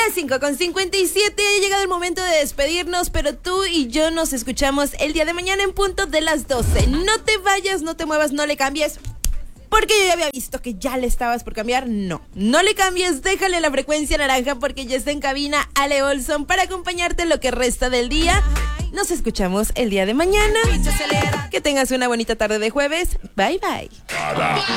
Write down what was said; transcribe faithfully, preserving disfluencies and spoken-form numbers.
Las cinco con cincuenta y siete, ha llegado el momento de despedirnos, pero tú y yo nos escuchamos el día de mañana en punto de las doce. No te vayas, no te muevas, no le cambies. Porque yo ya había visto que ya le estabas por cambiar. No, no le cambies, déjale la frecuencia naranja porque ya está en cabina Ale Olson para acompañarte lo que resta del día. Nos escuchamos el día de mañana. Que tengas una bonita tarde de jueves. Bye, bye.